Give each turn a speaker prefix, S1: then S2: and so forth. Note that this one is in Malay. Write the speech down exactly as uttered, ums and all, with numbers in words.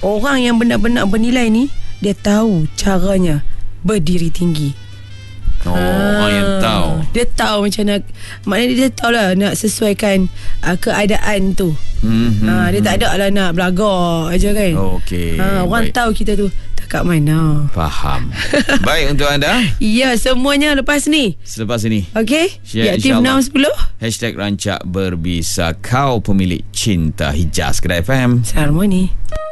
S1: Orang yang benar-benar bernilai ni, dia tahu caranya berdiri tinggi.
S2: Oh, ha, orang yang tahu.
S1: Dia tahu macam nak, maknanya dia tahu lah nak sesuaikan uh, keadaan tu.
S2: Mm-hmm.
S1: Ha, dia tak ada lah nak belagak aja kan.
S2: Okey.
S1: Ha, orang
S2: baik.
S1: tahu kita tu tak kat mana.
S2: Faham. Baik untuk anda.
S1: Ya, semuanya lepas ni.
S2: Selepas ini.
S1: Okey.
S2: Ya,
S1: Aktif enam sepuluh.
S2: Hashtag Rancak Berbisa. Kau pemilik cinta Hijaz Kedai F M.
S1: Harmoni.